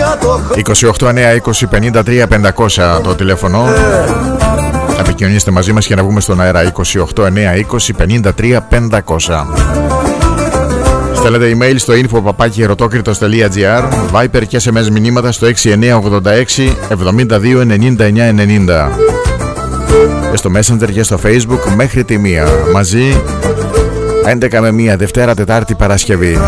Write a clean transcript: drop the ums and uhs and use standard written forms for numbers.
28 9 20 53 500 το τηλέφωνο. Θα επικοινωνήσετε μαζί μας και να βγούμε στον αέρα. 28 9 20 53 500. Στέλνετε email στο info@eρωτόκριτος.gr, Viper και SMS μηνύματα στο 6986 72 99 90 και στο Messenger και στο Facebook μέχρι τη 1. Μαζί 11 με 1, Δευτέρα, Τετάρτη, Παρασκευή.